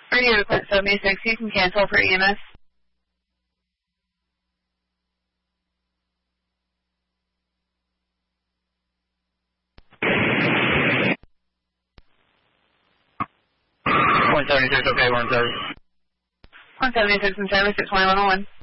Radio to 76, you can cancel for EMS. .76, okay, 130. 176 in service at 2101.